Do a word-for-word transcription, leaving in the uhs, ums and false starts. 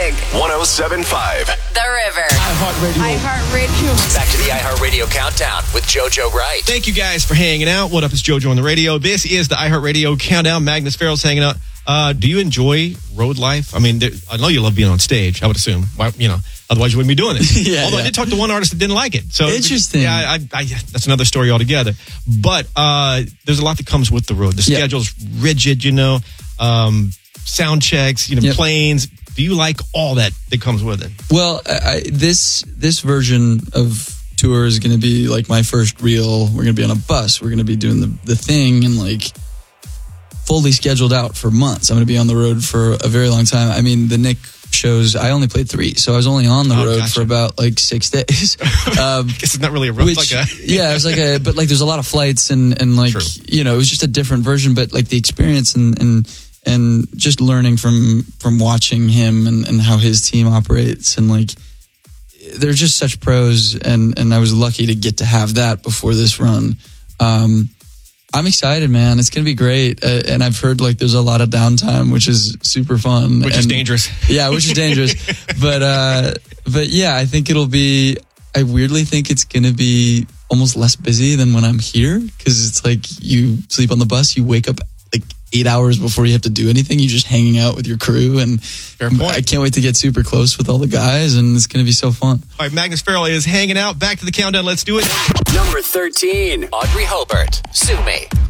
Big. one oh seven point five. The River. iHeartRadio. iHeartRadio. Back to the iHeartRadio Countdown with JoJo Wright. Thank you guys for hanging out. What up, it's JoJo on the radio. This is the iHeartRadio Countdown. Magnus Farrell's hanging out. Uh, do you enjoy road life? I mean, there, I know you love being on stage, I would assume. Why, you know, otherwise you wouldn't be doing it. yeah, Although yeah. I did talk to one artist that didn't like it. So Interesting. Yeah, I, I, that's another story altogether. But uh, there's a lot that comes with the road. The Yeah. schedule's rigid, you know, um, sound checks, you know, Yep. planes. Do you like all that that comes with it? Well, I, I, this this version of tour is going to be like my first real. We're going to be on a bus. We're going to be doing the, the thing and like fully scheduled out for months. I'm going to be on the road for a very long time. I mean, the Nick shows, I only played three, so I was only on the Oh, road gotcha. for about like six days. Um, I guess it's not really a road. Which, It's like a, yeah, it was like a, but like there's a lot of flights and, and like, True. you know, it was just a different version, but like the experience and, and, and just learning from, from watching him and, and how his team operates and like, they're just such pros and, and I was lucky to get to have that before this run. Um, I'm excited, man. It's going to be great. Uh, and I've heard like there's a lot of downtime, which is super fun. which and, is dangerous. Yeah, which is dangerous. but, uh, but yeah, I think it'll be, I weirdly think it's going to be almost less busy than when I'm here. Cause it's like you sleep on the bus, you wake up like eight hours before you have to do anything. You're just hanging out with your crew. And Fair point. I can't wait to get super close with all the guys. And it's going to be so fun. All right, Magnus Farrell is hanging out. Back to the countdown. Let's do it. Number thirteen, Audrey Hobart, Sue Me.